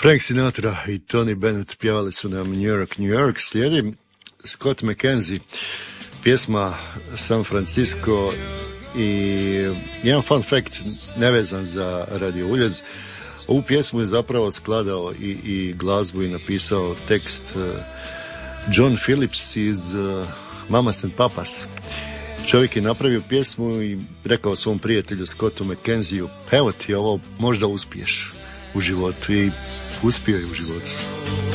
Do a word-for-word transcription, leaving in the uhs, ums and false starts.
Frank Sinatra i Tony Bennett pjevali su nam New York, New York. Slijedi Scott McKenzie, pjesma San Francisco i jedan fun fact nevezan za Radio Uljez. Ovu pjesmu je zapravo skladao i, i glazbu i napisao tekst uh, John Phillips iz uh, Mamas and Papas. Čovjek je napravio pjesmu i rekao svom prijatelju Scottu McKenzieu, evo ti ovo, možda uspiješ u životu, i uspio je u životu.